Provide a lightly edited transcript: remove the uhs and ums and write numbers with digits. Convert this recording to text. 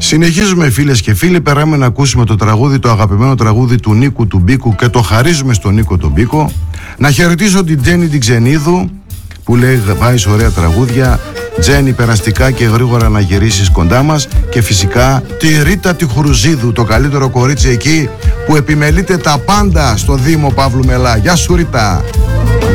Συνεχίζουμε φίλες και φίλοι, περάμε να ακούσουμε το τραγούδι, το αγαπημένο τραγούδι του Νίκου του Μπίκου και το χαρίζουμε στον Νίκο τον Μπίκο. Να χαιρετήσω την Τζέννη την Ξενίδου που λέει βάζεις ωραία τραγούδια. Τζέννη, περαστικά και γρήγορα να γυρίσεις κοντά μας. Και φυσικά τη Ρίτα τη Χρουζίδου, το καλύτερο κορίτσι εκεί που επιμελείται τα πάντα στο Δήμο Παύλου Μελά. Γεια σου Ρίτα.